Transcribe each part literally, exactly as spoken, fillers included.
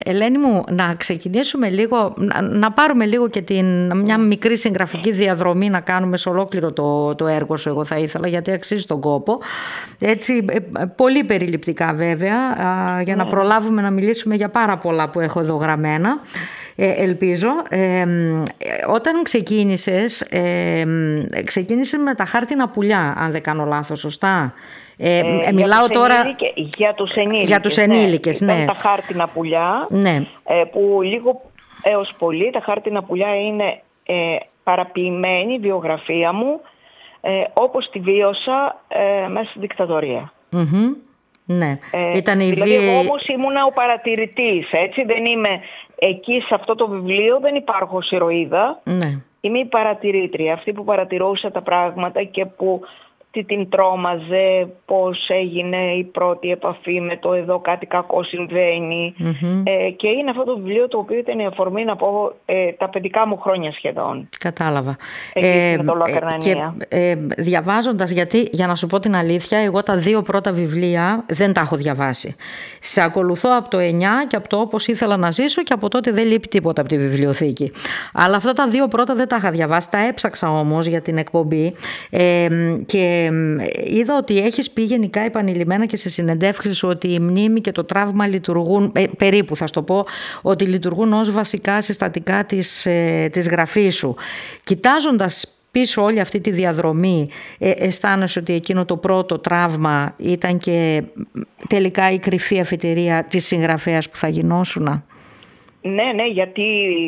Ελένη μου, να ξεκινήσουμε λίγο, να, να πάρουμε λίγο και την, μια μικρή συγγραφική διαδρομή να κάνουμε σε ολόκληρο το, το έργο σου, εγώ θα ήθελα, γιατί αξίζει τον κόπο. Έτσι, πολύ περιληπτικά βέβαια, για να προλάβουμε να μιλήσουμε για πάρα πολλά που έχω εδώ γραμμένα. Ε, ελπίζω. Ε, όταν ξεκίνησες, ε, ξεκίνησες με τα χάρτινα πουλιά, αν δεν κάνω λάθος, σωστά. Ε, ε, μιλάω για τώρα ενήλικες, για τους ενήλικες, για τους ενήλικες, ναι. ναι. Ήταν τα χάρτινα πουλιά, ναι. ε, που λίγο έως πολύ τα χάρτινα πουλιά είναι ε, παραποιημένη βιογραφία μου, ε, όπως τη βίωσα ε, μέσα στη δικτατορία. Mm-hmm. Ναι. Ε, Ήταν η δηλαδή βία... εγώ όμως ήμουνα ο παρατηρητής, έτσι, δεν είμαι εκεί σε αυτό το βιβλίο, δεν υπάρχω ως ηρωίδα, ναι. Είμαι η παρατηρήτρια, αυτή που παρατηρούσα τα πράγματα και που τι την τρόμαζε, πώς έγινε η πρώτη επαφή με το εδώ κάτι κακό συμβαίνει. Mm-hmm. Ε, και είναι αυτό το βιβλίο το οποίο ήταν η αφορμή να πω ε, τα παιδικά μου χρόνια σχεδόν. Κατάλαβα. Ε, και ε, διαβάζοντας, γιατί για να σου πω την αλήθεια, εγώ τα δύο πρώτα βιβλία δεν τα έχω διαβάσει. Σε ακολουθώ από το εννιά και από το Όπως ήθελα να ζήσω, και από τότε δεν λείπει τίποτα από τη βιβλιοθήκη. Αλλά αυτά τα δύο πρώτα δεν τα είχα διαβάσει, τα έψαξα όμως για την εκπομπή ε, και είδα ότι έχεις πει γενικά επανειλημμένα και σε συνεντεύξεις ότι η μνήμη και το τραύμα λειτουργούν, ε, περίπου θα στο πω, ότι λειτουργούν ως βασικά συστατικά της, ε, της γραφής σου. Κοιτάζοντας πίσω όλη αυτή τη διαδρομή, ε, αισθάνεσαι ότι εκείνο το πρώτο τραύμα ήταν και τελικά η κρυφή αφετηρία της συγγραφέας που θα γινώσουνα? Ναι, ναι, γιατί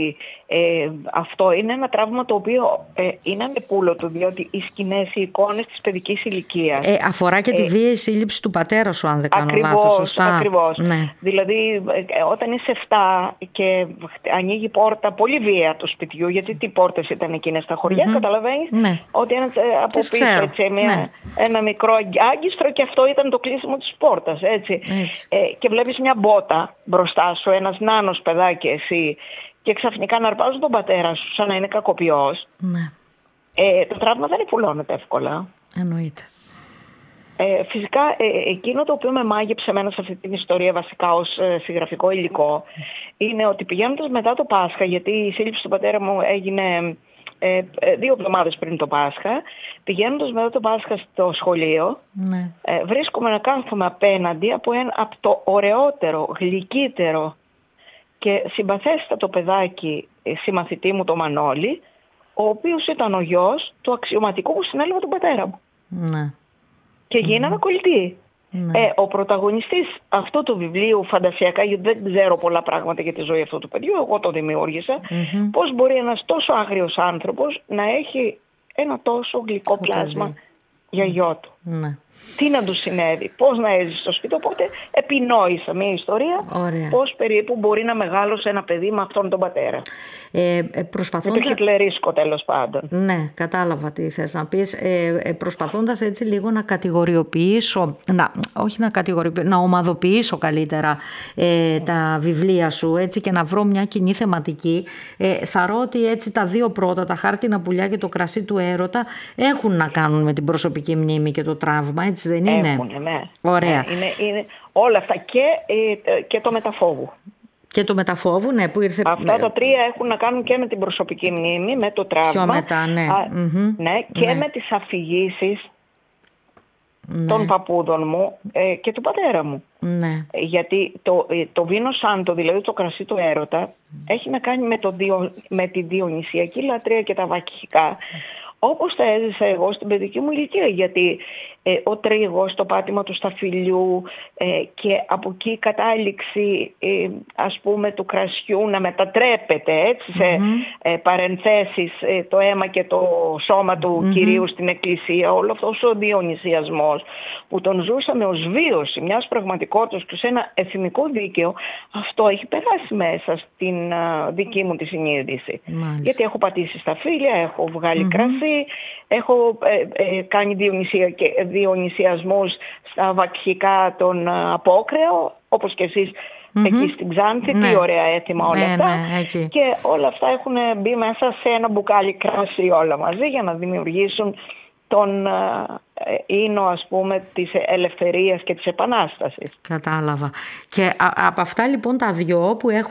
ε, αυτό είναι ένα τραύμα το οποίο ε, είναι ανεπούλωτο, διότι οι σκηνές, οι εικόνες της παιδικής ηλικίας... Ε, αφορά και τη ε, βίαιη σύλληψη του πατέρα σου, αν δεν κάνω ακριβώς, λάθος, σωστά. Ακριβώς, ναι. Δηλαδή ε, όταν είσαι εφτά και ανοίγει πόρτα πολύ βία του σπιτιού, γιατί τι πόρτες ήταν εκείνες στα χωριά, mm-hmm. καταλαβαίνεις, ναι. ότι ένας, ε, από τις πίσω έτσι, μια, ναι. ένα μικρό άγκιστρο και αυτό ήταν το κλείσιμο της πόρτας, έτσι. έτσι. Ε, και βλέπεις μια μπότα μπροστά σου, ένας νάνος παιδάκι εσύ, και ξαφνικά να αρπάζουν τον πατέρα σου σαν να είναι κακοποιός. Ναι. Ε, το τραύμα δεν υπουλώνεται εύκολα. Εννοείται. Ε, φυσικά ε, εκείνο το οποίο με μάγεψε εμένα σε αυτή την ιστορία βασικά ως ε, συγγραφικό υλικό είναι ότι πηγαίνοντας μετά το Πάσχα, γιατί η σύλληψη του πατέρα μου έγινε ε, ε, δύο εβδομάδες πριν το Πάσχα, πηγαίνοντας μετά το Πάσχα στο σχολείο, ναι. ε, βρίσκομαι να κάθομαι απέναντι από, ένα, από το ωραιότερο, γλυκύτερο και συμπαθέστατο παιδάκι, συμμαθητή μου το Μανώλη, ο οποίος ήταν ο γιος του αξιωματικού που συνέλαβε τον πατέρα μου. Ναι. Και γίναμε mm. κολλητοί. Ναι. Ε, ο πρωταγωνιστής αυτού του βιβλίου, φαντασιακά, γιατί δεν ξέρω πολλά πράγματα για τη ζωή αυτού του παιδιού, εγώ το δημιούργησα, mm-hmm. πώς μπορεί ένας τόσο άγριος άνθρωπος να έχει ένα τόσο γλυκό πλάσμα παιδί. Για γιο του. Ναι. Τι να του συνέβη, πώς να έζησε στο σπίτι. Οπότε επινόησα μια ιστορία. Ωραία. Πώς περίπου μπορεί να μεγάλωσε ένα παιδί με αυτόν τον πατέρα. Ε, προσπαθώντα... Με το χιτλερίσκο τέλος πάντων. Ναι, κατάλαβα τι θες να πεις. Ε, προσπαθώντας έτσι λίγο να κατηγοριοποιήσω, να, όχι να κατηγοριοποιήσω, να ομαδοποιήσω καλύτερα ε, τα βιβλία σου, έτσι, και να βρω μια κοινή θεματική. Ε, θα ρω ότι έτσι τα δύο πρώτα, τα χάρτινα πουλιά και το κρασί του έρωτα, έχουν να κάνουν με την προσωπική μνήμη και το τραύμα, έτσι δεν είναι? Έχουν, ναι. Ωραία. Ναι, είναι, είναι όλα αυτά και, ε, και το μεταφόβου. Και το μεταφόβου, ναι, που ήρθε... Αυτά τα τρία έχουν να κάνουν και με την προσωπική μνήμη, με το τραύμα. Πιο μετά, ναι. Α, mm-hmm. ναι και ναι. με τις αφηγήσεις ναι. των παππούδων μου ε, και του πατέρα μου. Ναι. Γιατί το, το βίνο σάντο, δηλαδή το κρασί του έρωτα, mm. έχει να κάνει με, το διο, με τη διονυσιακή λατρεία και τα βακχικά, όπως τα έζησα εγώ στην παιδική μου ηλικία, γιατί ε, ο τρίγος, το πάτημα του σταφυλιού ε, και από εκεί η κατάληξη ε, ας πούμε του κρασιού να μετατρέπεται έτσι, σε mm-hmm. ε, παρενθέσεις ε, το αίμα και το σώμα του mm-hmm. Κυρίου στην εκκλησία, όλο αυτός ο διονυσιασμός που τον ζούσαμε ως βίωση μιας πραγματικότητας και σε ένα εθνικό δίκαιο, αυτό έχει περάσει μέσα στην uh, δική μου τη συνείδηση. Μάλιστα. Γιατί έχω πατήσει στα φύλλα, έχω βγάλει mm-hmm. κρασί, έχω ε, ε, κάνει διονυσια, και, διονυσιασμούς στα βακχικά των uh, απόκρεο, όπως και εσείς mm-hmm. εκεί στην Ξάνθη, ναι. Τι ωραία έθιμα όλα ναι, αυτά. Ναι, και όλα αυτά έχουν μπει μέσα σε ένα μπουκάλι κρασί όλα μαζί για να δημιουργήσουν τον ίνο, ας πούμε, της ελευθερίας και της επανάστασης. Κατάλαβα. Και α, από αυτά λοιπόν τα δυο που έχουν